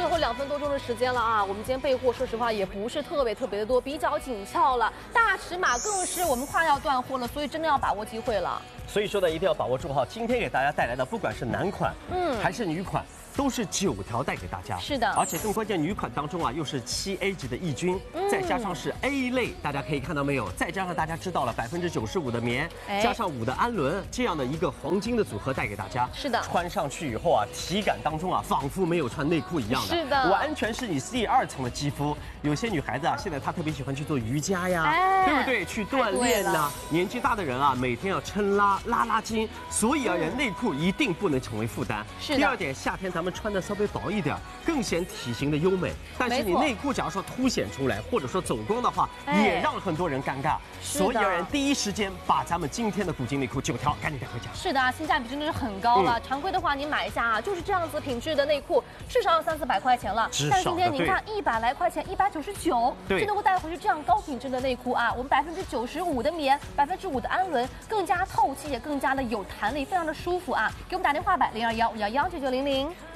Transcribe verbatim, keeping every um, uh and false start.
最后两分多钟的时间了啊，我们今天备货说实话也不是特别特别的多，比较紧俏了。大尺码更是我们快要断货了，所以真的要把握机会了。 所以说呢，一定要把握住哈。今天给大家带来的，不管是男款，嗯，还是女款。 都是九条带给大家， 是的， 而且更关键，女款当中啊，又是七 A 级的抑菌，嗯、再加上是 A 类，大家可以看到没有？再加上大家知道了百分之九十五的棉，哎、加上五的氨纶，这样的一个黄金的组合带给大家。 是的， 穿上去以后啊，体感当中啊，仿佛没有穿内裤一样的， 是的， 完全是你第二层的肌肤。有些女孩子啊，现在她特别喜欢去做瑜伽呀，哎、对不对？去锻炼呐。年纪大的人啊，每天要抻拉拉拉筋，所以而言，内裤一定不能成为负担。 是的。 第二点，夏天咱们穿的稍微薄一点，更显体型的优美。但是你内裤假如说凸显出来，或者说走光的话，也让很多人尴尬。所以而言，第一时间把咱们今天的古今内裤九条赶紧带回家。 是的啊，性价比真的是很高了。嗯、常规的话，你买一下啊，就是这样子品质的内裤，至少要三四百块钱了。但今天你看一百来块钱，一百九十九，就能够带回去这样高品质的内裤啊。我们百分之九十五的棉，百分之五的氨纶，更加透气，也更加的有弹力，非常的舒服啊。给我们打电话吧，零二幺五幺幺九九零零。